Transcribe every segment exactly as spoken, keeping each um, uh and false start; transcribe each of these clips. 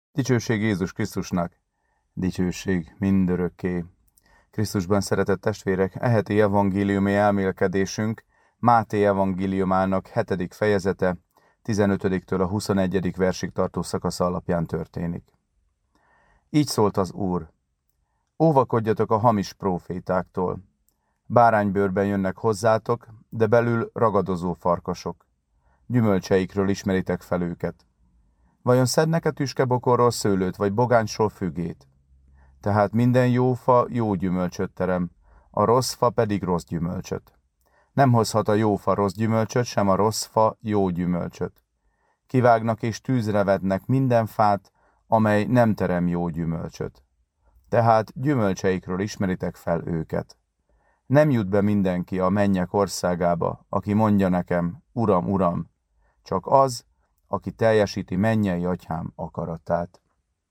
Dicsőség Jézus Krisztusnak, dicsőség mindörökké. Krisztusban szeretett testvérek, e heti evangéliumi elmélkedésünk Máté evangéliumának hetedik fejezete, tizenötödiktől a huszonegyedik versig tartó szakasza alapján történik. Így szólt az Úr: Óvakodjatok a hamis prófétáktól. Báránybőrben jönnek hozzátok, de belül ragadozó farkasok. Gyümölcseikről ismeritek fel őket. Vajon szednek-e tüskebokorról szőlőt, vagy bogáncsról fügét? Tehát minden jó fa jó gyümölcsöt terem, a rossz fa pedig rossz gyümölcsöt. Nem hozhat a jó fa rossz gyümölcsöt, sem a rossz fa jó gyümölcsöt. Kivágnak és tűzre vetnek minden fát, amely nem terem jó gyümölcsöt. Tehát gyümölcseikről ismeritek fel őket. Nem jut be mindenki a mennyek országába, aki mondja nekem, Uram, Uram, csak az, aki teljesíti mennyei atyám akaratát.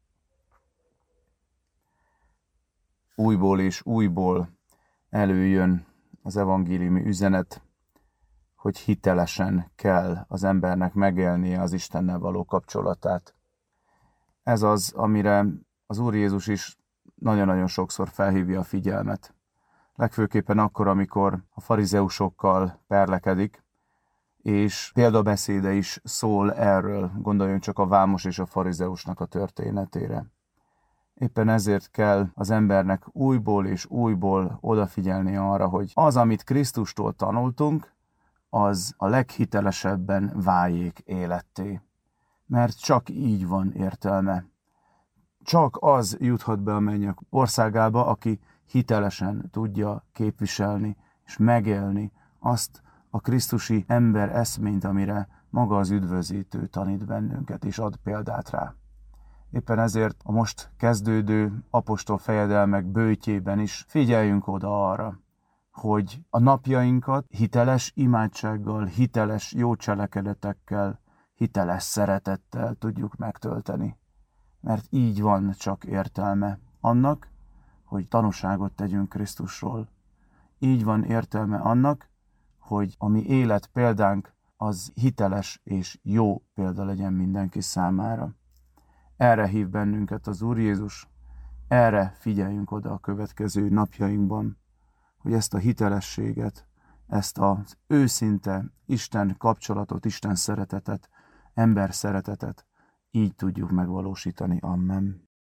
Újból és újból előjön az evangéliumi üzenet, hogy hitelesen kell az embernek megélnie az Istennel való kapcsolatát. Ez az, amire az Úr Jézus is nagyon-nagyon sokszor felhívja a figyelmet. Legfőképpen akkor, amikor a farizeusokkal perlekedik, és példabeszéde is szól erről, gondoljunk csak a vámos és a farizeusnak a történetére. Éppen ezért kell az embernek újból és újból odafigyelni arra, hogy az, amit Krisztustól tanultunk, az a leghitelesebben váljék életté. Mert csak így van értelme. Csak az juthat be a mennyek országába, aki hitelesen tudja képviselni és megélni azt a krisztusi ember eszményt, amire maga az üdvözítő tanít bennünket és ad példát rá. Éppen ezért a most kezdődő apostol fejedelmek böjtjében is figyeljünk oda arra, hogy a napjainkat hiteles imádsággal, hiteles jó cselekedetekkel, hiteles szeretettel tudjuk megtölteni. Mert így van csak értelme annak, hogy tanúságot tegyünk Krisztusról. Így van értelme annak, hogy a mi élet példánk az hiteles és jó példa legyen mindenki számára. Erre hív bennünket az Úr Jézus, erre figyeljünk oda a következő napjainkban, hogy ezt a hitelességet, ezt az őszinte Isten kapcsolatot, Isten szeretetet, ember szeretetet így tudjuk megvalósítani. Amen.